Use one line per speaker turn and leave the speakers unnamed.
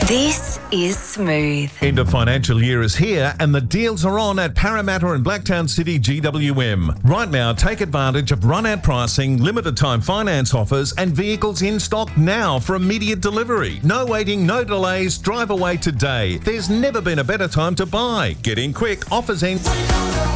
This is Smooth.
End of financial year is here and the deals are on at Parramatta and Blacktown City GWM. Right now, take advantage of run-out pricing, limited time finance offers and vehicles in stock now for immediate delivery. No waiting, no delays, drive away today. There's never been a better time to buy. Get in quick, offers end.